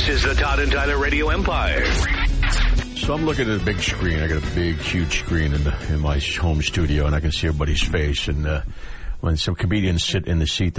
This is the Todd and Tyler Radio Empire. So I'm looking at a big screen. I got a big, huge screen in my home studio, and I can see everybody's face. And when some comedians sit in the seat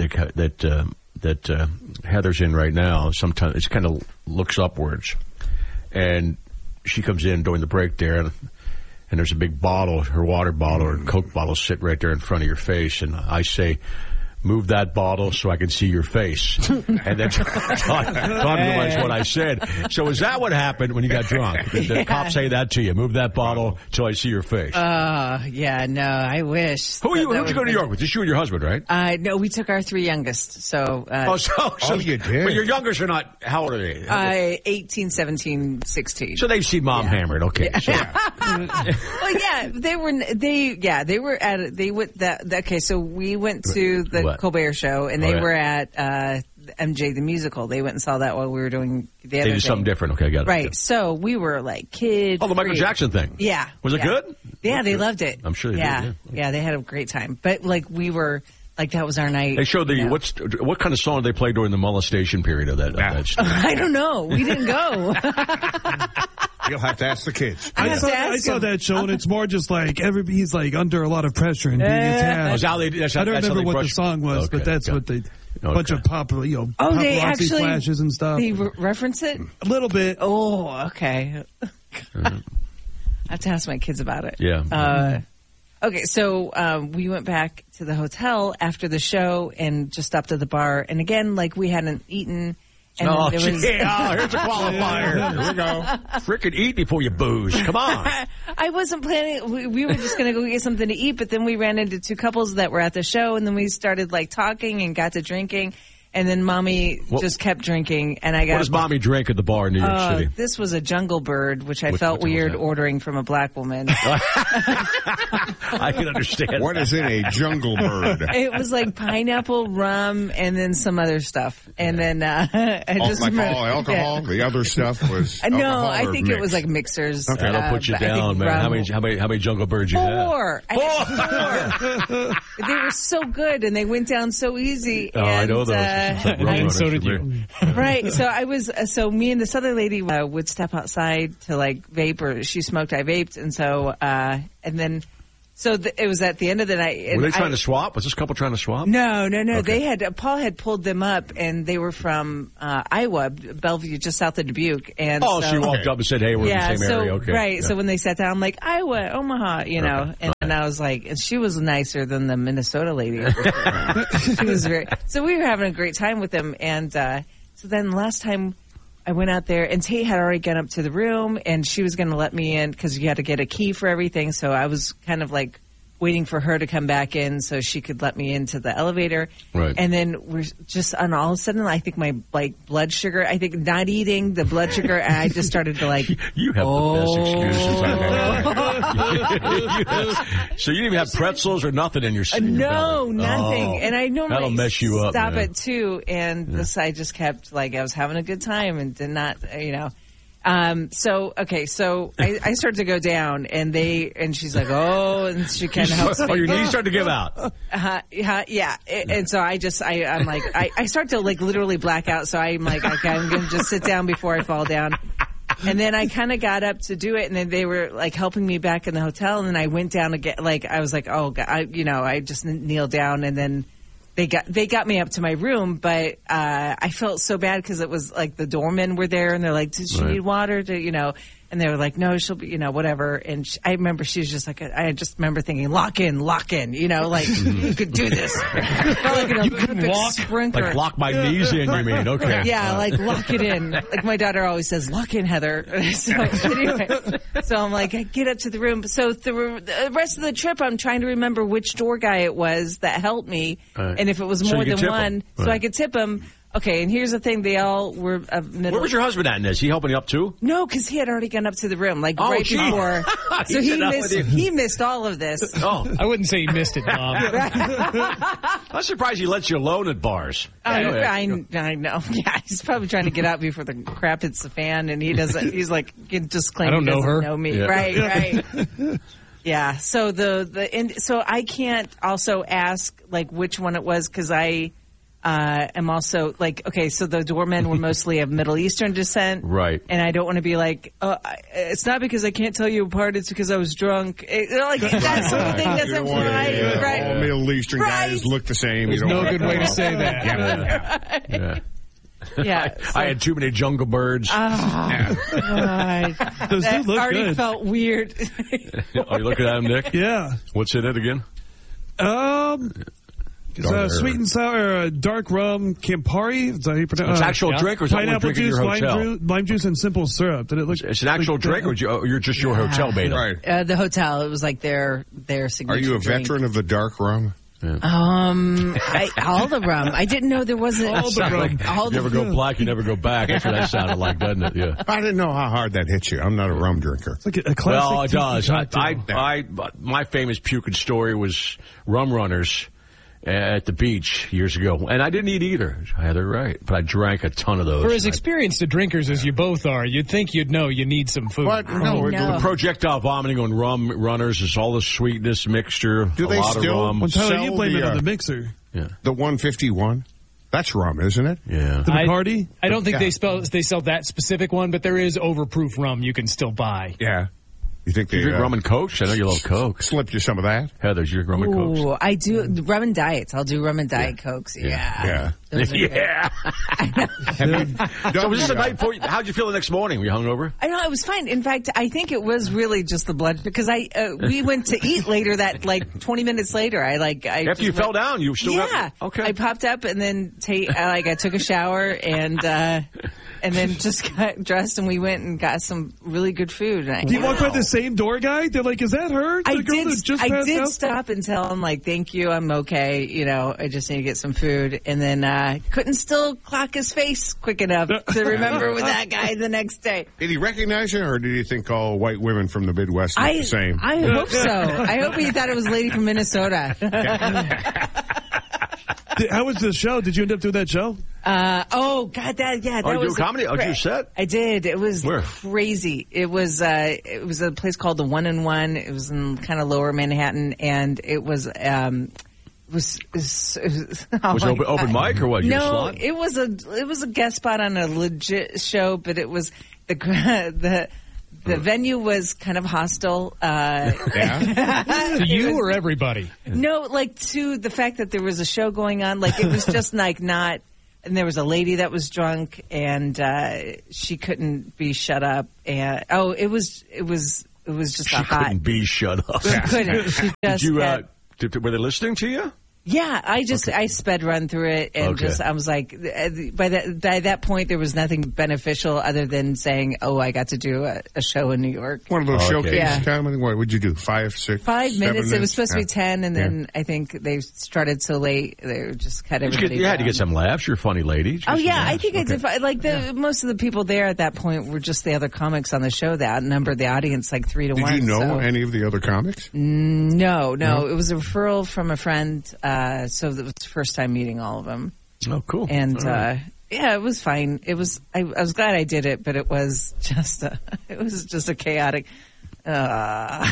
that Heather's in right now, sometimes it kind of looks upwards. And she comes in during the break there, and there's a big bottle, her water bottle or Coke bottle, sit right there in front of your face. And I say, move that bottle so I can see your face. And then Todd realized what I said. So is that what happened when you got drunk? Did the cop say that to you? Move that bottle so I see your face. Yeah, no, I wish. Who'd you go to New York with? Just you and your husband, right? No, we took our 3 youngest. So, so you did? But your youngest are not, how old are they? 18, 17, 16. So they've seen Mom hammered. Okay. Yeah. Well, yeah, they were at it. They went okay, so we went to the Colbert Show, and they were at MJ the Musical. They went and saw that while we were doing the other thing. They did something different. Okay, got it. Right. So we were like kids. Oh, the Michael Jackson thing. Yeah. Was it good? Yeah, they loved it. I'm sure they did. Yeah, they had a great time. But like we were, like that was our night. They showed what kind of song did they play during the molestation period of that? I don't know. We didn't go. You'll have to ask the kids. I saw that show, and it's more just like he's like under a lot of pressure and being attacked. I don't remember what the song was, but that's what they. Bunch of paparazzi flashes and stuff. They reference it a little bit. Oh, okay. I have to ask my kids about it. Yeah. Okay, so we went back to the hotel after the show and just stopped at the bar. And again, like we hadn't eaten. And here's a qualifier. Here we go. Frickin' eat before you booze. Come on. I wasn't planning. We were just going to go get something to eat, but then we ran into 2 couples that were at the show, and then we started like talking and got to drinking. And then Mommy just kept drinking, and I got. What does Mommy drink at the bar in New York City? This was a Jungle Bird, which I felt weird ordering from a black woman. I can understand. What is in a Jungle Bird? It was like pineapple, rum, and then some other stuff. And then alcohol. The other stuff was no. I think it was like mixers. Okay, I'll put you down, man. How many Jungle Birds you had? 4. Four. They were so good, and they went down so easy. Oh, I know those. And so did you. Right. So me and this other lady would step outside to like vape, or she smoked, I vaped. And so, and then, it was at the end of the night. Were they trying to swap? Was this couple trying to swap? No. Okay. Paul had pulled them up, and they were from Iowa, Bellevue, just south of Dubuque. And she walked up and said, "Hey, we're in the same area." Okay. Right. Yeah. So when they sat down, I'm like, Iowa, Omaha, know. Okay. And I was like, and she was nicer than the Minnesota lady. She was so we were having a great time with them. And so then last time I went out there, and Tate had already gone up to the room, and she was going to let me in because you had to get a key for everything. So I was kind of like waiting for her to come back in so she could let me into the elevator. Right. And then we're just on all of a sudden, I think my blood sugar, not eating the blood sugar, and I just started to like. You have the best excuses I've ever. So you didn't even have pretzels or nothing in your no, nothing. And I normally that'll mess you up. Stop at 2, and this I just kept like I was having a good time and did not, So I started to go down, and she's like, and she kind of helps me. Oh, your knees start to give out. Yeah. And so I'm like, I start to like literally black out. So I'm like, okay, I'm going to just sit down before I fall down. And then I kind of got up to do it, and then they were like helping me back in the hotel, and then I went down again. Like I was like, oh, God, I just kneeled down, and then they got me up to my room, but I felt so bad because it was like the doormen were there, and they're like, "Does she need water?" And they were like, "No, she'll be, whatever." And I remember she was just like, I just remember thinking, lock in, like you could do this. You can walk, sprinter. Like lock my knees in. You mean okay? Yeah, like lock it in. Like my daughter always says, "Lock in, Heather." So anyway, I'm like, I get up to the room. So the rest of the trip, I'm trying to remember which door guy it was that helped me, and if it was more than one, so I could tip him. Okay, and here's the thing. They all were... Where was your husband at in this? He helping you up, too? No, because he had already gone up to the room, right before. So he missed all of this. Oh, I wouldn't say he missed it, Mom. I'm surprised he lets you alone at bars. I know. Yeah, he's probably trying to get out before the crap hits the fan, and he doesn't... He's like, just claiming he doesn't know me. Yeah. Right. Yeah, so so I can't also ask, like, which one it was, because I am also like, okay, so the doormen were mostly of Middle Eastern descent. Right. And I don't want to be like, it's not because I can't tell you apart, it's because I was drunk. That sort of thing doesn't fly. Right. All Middle Eastern guys look the same. There's no good way to say that. Yeah. I had too many jungle birds. God. Those do look already good. felt weird. Are you looking at them, Nick? Yeah. What's in it again? Sweet and sour, dark rum, Campari. Is that how you pronounce it? It's actual drink or is pineapple juice, lime juice, and simple syrup. Did it look? It's an actual drink, or you're just your hotel made Right. The hotel. It was like their signature. Are you a drink. veteran of the dark rum? All the rum. I didn't know there wasn't all the rum. You never go black, you never go back. That's what that sounded like, doesn't it? Yeah. I didn't know how hard that hits you. I'm not a rum drinker. It's like a classic. Well, it does. cocktail. My famous puking story was Rum Runners at the beach years ago, and I didn't eat either. Heather, right? But I drank a ton of those. For as experienced a drinkers as you both are, you'd think you'd know you need some food. What? No. The projectile vomiting on Rum Runners is all the sweetness mixture. Do they lot still? of rum. Well, Tyler, you Sell blame the, it on the mixer. Yeah. The 151? That's rum, isn't it? Yeah. The Bacardi? I don't think they sell that specific one, but there is overproof rum you can still buy. Yeah. You think they You drink rum and Coke? I know you love Coke. slipped you some of that? Heather, you drink rum and Coke? Ooh, I do rum and diets. I'll do rum and diet Cokes. Yeah. Those are good. Yeah. So was this a night for you? How'd you feel the next morning? Were you hungover? I know, it was fine. In fact, I think it was really just the blood because we went to eat later that 20 minutes later. After you fell down, you still got okay. I popped up and then I took a shower and then just got dressed and we went and got some really good food. Do you walk by the same door guy? They're like, "Is that her?" I did stop and tell him thank you, I'm okay. I just need to get some food, and then couldn't still clock his face quick enough to remember with that guy the next day. Did he recognize you, or did he think all white women from the Midwest look the same? I hope so. I hope he thought it was a lady from Minnesota. How was the show? Did you end up doing that show? That you was do comedy? Oh, you set? I did. It was Where? crazy. It was a place called the 1 and 1. It was in kind of lower Manhattan, and it was open mic or what? No, it was a guest spot on a legit show, but it was the venue was kind of hostile. To you or everybody? No, to the fact that there was a show going on. It was just not. And there was a lady that was drunk, and she couldn't be shut up. And it was just She a hot. couldn't be shut up. She couldn't. She just. Were they listening to you? Yeah, I sped run through it and I was like, by that point there was nothing beneficial other than saying, I got to do a show in New York. One of those showcases, comedy. What would you do? 5, 6, 5 minutes. 7 minutes? It was supposed to be 10, and then I think they started so late they just cut everybody. You had to get some laughs. You're a funny lady. I think I did. Most of the people there at that point were just the other comics on the show that outnumbered the audience 3 to 1. Did you know any of the other comics? No. It was a referral from a friend. So it was the first time meeting all of them. Oh, cool. And it was fine. It was. I was glad I did it, but it was just a chaotic. But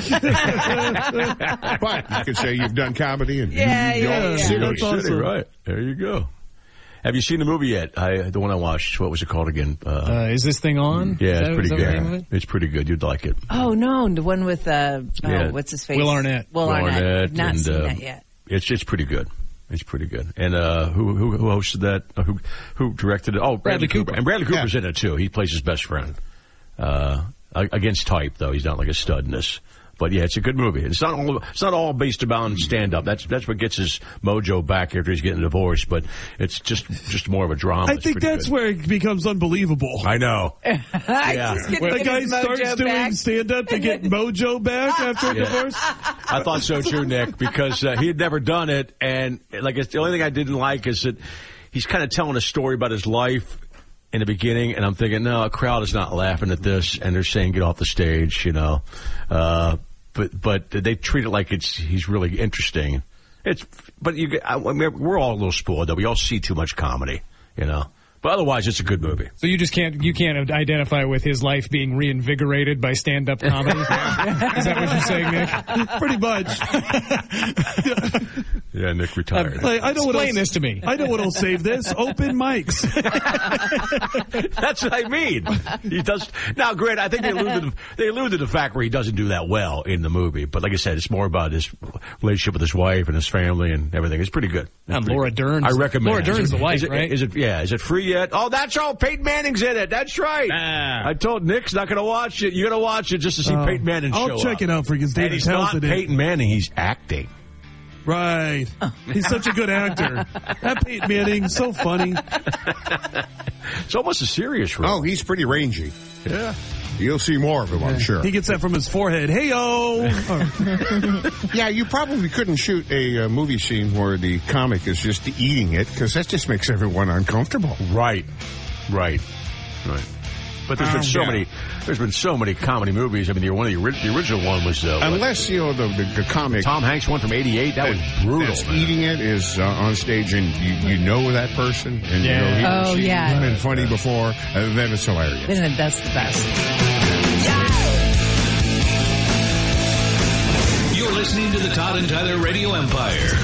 you could say you've done comedy in New York City. That's awesome. Right. There you go. Have you seen the movie yet? The one I watched. What was it called again? Is this thing on? Yeah, it's pretty good. It's pretty good. You'd like it. Oh no, the one with what's his face? Will Arnett. Will Arnett. I've not seen that yet. It's pretty good. It's pretty good. And who hosted that? Who directed it? Oh, Bradley Cooper. And Bradley Cooper's in it too. He plays his best friend. Against type though. He's not like a stud in this. But yeah, it's a good movie. It's not all based about stand up. That's what gets his mojo back after he's getting divorced. But it's just more of a drama. I think that's where it becomes unbelievable. I know. Yeah. A guy starts doing stand up to get mojo back after a divorce. I thought so too, Nick, because he had never done it, and the only thing I didn't like is that he's kind of telling a story about his life in the beginning, and I'm thinking, no, a crowd is not laughing at this, and they're saying get off the stage, But they treat it like he's really interesting. We're all a little spoiled though. We all see too much comedy, But But otherwise, it's a good movie. So you can't identify with his life being reinvigorated by stand-up comedy? Is that what you're saying, Nick? Pretty much. Yeah, Nick retired. Explain this to me. I know what'll save this. Open mics. That's what I mean. He does. Now, Grant, I think they allude to the fact where he doesn't do that well in the movie. But like I said, it's more about his relationship with his wife and his family and everything. It's pretty good. And Laura Dern. I recommend Laura Dern's the wife, right? Is it free yet? Oh, that's all. Peyton Manning's in it. That's right. I told Nick's not going to watch it. You're going to watch it just to see Peyton Manning show up. I'll check it out for you. And he's not Peyton Manning. He's acting. Right. He's such a good actor. That Peyton Manning, so funny. It's almost a serious role. Oh, he's pretty rangy. Yeah. You'll see more of him, I'm sure. He gets that from his forehead. Hey-o! Yeah, you probably couldn't shoot a movie scene where the comic is just eating it, because that just makes everyone uncomfortable. Right. But there's been so many comedy movies. I mean, the original one was unless the comic Tom Hanks one from '88. That was brutal. That's eating it is on stage, and you know that person, and he's been funny before. Then it's hilarious. Then that's the best. You're listening to the Todd and Tyler Radio Empire.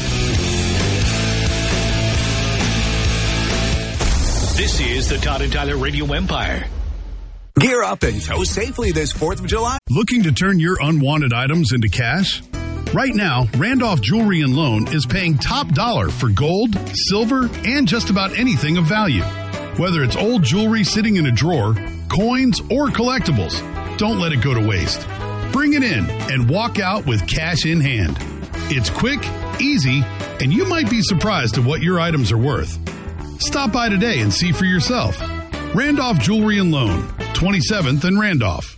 This is the Todd and Tyler Radio Empire. Gear up and tow safely this 4th of July. Looking to turn your unwanted items into cash? Right now, Randolph Jewelry and Loan is paying top dollar for gold, silver, and just about anything of value. Whether it's old jewelry sitting in a drawer, coins, or collectibles, don't let it go to waste. Bring it in and walk out with cash in hand. It's quick, easy, and you might be surprised at what your items are worth. Stop by today and see for yourself. Randolph Jewelry and Loan, 27th and Randolph.